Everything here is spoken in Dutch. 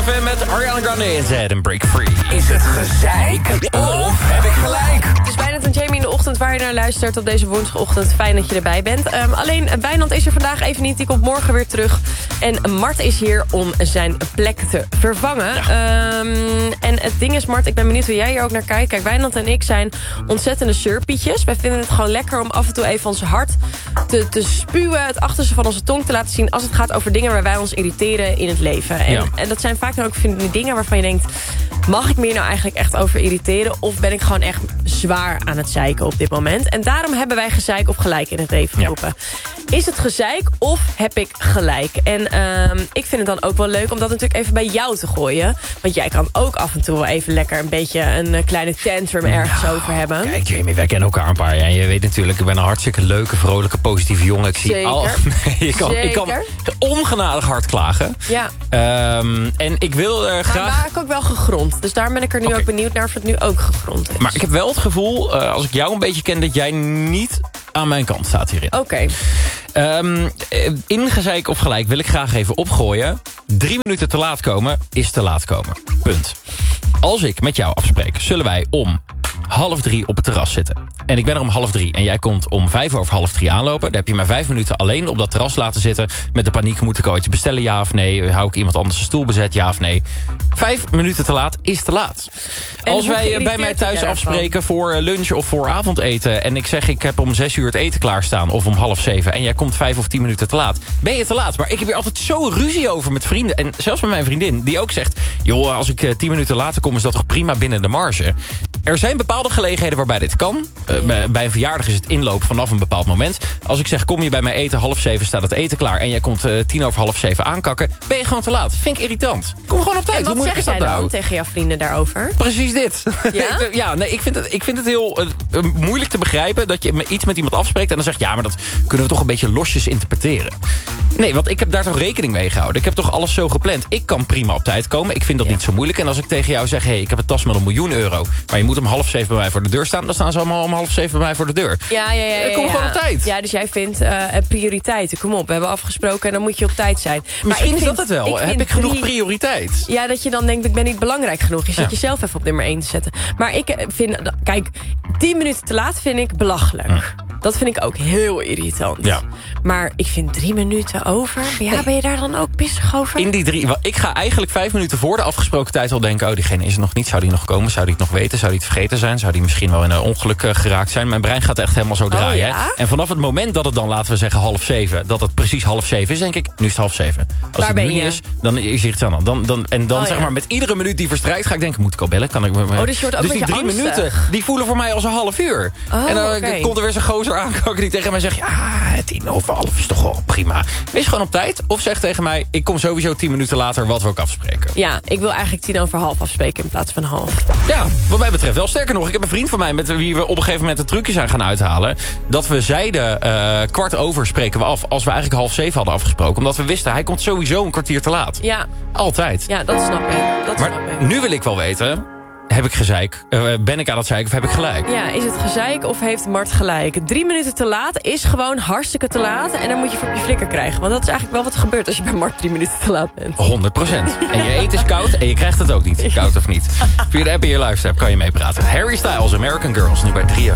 3FM met Ariana Grande en Zed en Break Free. Is het gezeik of heb ik gelijk? Het is bijna een Jamie in de ochtend waar je naar luistert op deze woensdagochtend. Fijn dat je erbij bent. Alleen Wijnand is er vandaag even niet. Die komt morgen weer terug. En Mart is hier om zijn plek te vervangen. Ja. En het ding is, Mart, ik ben benieuwd hoe jij hier ook naar kijkt. Kijk, Wijnand en ik zijn ontzettende surpietjes. Wij vinden het gewoon lekker om af en toe even ons hart te spuwen. Het achterste van onze tong te laten zien als het gaat over dingen waar wij ons irriteren in het leven. En dat zijn vaak dan ook dingen waarvan je denkt, mag ik me hier nou eigenlijk echt over irriteren? Of ben ik gewoon echt zwaar aan het zeiken op dit moment? En daarom hebben wij gezeik of gelijk in het leven geroepen. Ja. Is het gezeik of heb ik gelijk? En ik vind het dan ook wel leuk om dat natuurlijk even bij jou te gooien. Want jij kan ook af en toe wel even lekker een beetje een kleine tantrum ergens over hebben. Kijk Jamie, wij kennen elkaar een paar jaar. En je weet natuurlijk, ik ben een hartstikke leuke, vrolijke, positieve jongen. Ik zie Zeker. ik kan ongenadig hard klagen. Ja. En ik wil graag... Maar waar ik ook wel gegrond. Dus daar ben ik er nu ook benieuwd naar of het nu ook gegrond is. Maar ik heb wel het gevoel, als ik jou een beetje ken, dat jij niet aan mijn kant staat hierin. Oké. In gezeik of gelijk wil ik graag even opgooien. 3 minuten te laat komen is te laat komen. Punt. Als ik met jou afspreek, zullen wij om 2:30 op het terras zitten. En ik ben er om 2:30 en jij komt om 2:55 aanlopen. Dan heb je mij 5 minuten alleen op dat terras laten zitten. Met de paniek, moet ik ooit bestellen, ja of nee? Hou ik iemand anders de stoel bezet, ja of nee? 5 minuten te laat is te laat. En als wij bij mij thuis afspreken voor lunch of voor avondeten... en ik zeg ik heb om 6 uur het eten klaarstaan of om 6:30... en jij komt 5 of 10 minuten te laat, ben je te laat. Maar ik heb hier altijd zo ruzie over met vrienden. En zelfs met mijn vriendin, die ook zegt... joh, als ik 10 minuten later kom, is dat toch prima binnen de marge. Er zijn bepaalde gelegenheden waarbij dit kan. Bij een verjaardag is het inloop vanaf een bepaald moment. Als ik zeg, kom je bij mij eten, 6:30 staat het eten klaar... en jij komt 6:10 aankakken, ben je gewoon te laat. Vind ik irritant. Kom gewoon op tijd. En wat zeg jij dan tegen jouw vrienden daarover? Precies dit. Ja? Nee, ik vind het heel moeilijk te begrijpen... dat je iets met iemand afspreekt en dan zegt... ja, maar dat kunnen we toch een beetje losjes interpreteren. Nee, want ik heb daar toch rekening mee gehouden. Ik heb toch alles zo gepland. Ik kan prima op tijd komen. Ik vind dat niet zo moeilijk. En als ik tegen jou zeg... hey, ik heb een tas met €1 miljoen... maar je moet om 6:30 bij mij voor de deur staan... dan staan ze allemaal om 6:30 bij mij voor de deur. Ja. Kom gewoon op tijd. Ja, dus jij vindt prioriteiten. Kom op, we hebben afgesproken en dan moet je op tijd zijn. Misschien is dat het wel. Heb ik genoeg prioriteit? Ja, dat je dan denkt, ik ben niet belangrijk genoeg. Je zit jezelf even op nummer 1 te zetten. Maar ik vind, kijk, 10 minuten te laat vind ik belachelijk. Dat vind ik ook heel irritant. Ja. Maar ik vind 3 minuten over. Ja, ben je daar dan ook pissig over? In die 3... Ik ga eigenlijk 5 minuten voor de afgesproken tijd al denken... oh, diegene is er nog niet. Zou die nog komen? Zou die het nog weten? Zou die het vergeten zijn? Zou die misschien wel in een ongeluk geraakt zijn? Mijn brein gaat echt helemaal zo draaien. Ja? En vanaf het moment dat het dan, laten we zeggen, 6:30... dat het precies 6:30 is, denk ik, nu is het 6:30. Als waar het ben nu je? is, dan is het aan. Dan zeg maar, met iedere minuut die verstrijkt... ga ik denken, moet ik al bellen? Kan ik, dus je wordt ook dus die 3 angstig. minuten, die voelen voor mij als een half uur. En dan komt er weer zo'n gozer aankakken die tegen mij zegt... ja, 11:10 is toch wel prima. Wees gewoon op tijd. Of zeg tegen mij, ik kom sowieso 10 minuten later... wat we ook afspreken. Ja, ik wil eigenlijk 10:50 afspreken in plaats van 1:30. Ja, wat mij betreft wel. Sterker nog, ik heb een vriend van mij... met wie we op een gegeven moment een trucje zijn gaan uithalen... dat we zeiden, 6:15 spreken we af... als we eigenlijk 6:30 hadden afgesproken. Omdat we wisten, hij komt sowieso een kwartier te laat. Ja. Altijd. Ja, dat snap ik. Maar nu wil ik wel weten... heb ik gezeik? Ben ik aan het zeiken of heb ik gelijk? Ja, is het gezeik of heeft Mart gelijk? 3 minuten te laat is gewoon hartstikke te laat... en dan moet je voor op je flikker krijgen. Want dat is eigenlijk wel wat er gebeurt als je bij Mart 3 minuten te laat bent. 100%. En je eten is koud en je krijgt het ook niet. Koud of niet. Via de app en je luisterapp kan je meepraten. Harry Styles, American Girls, nu bij 3FM.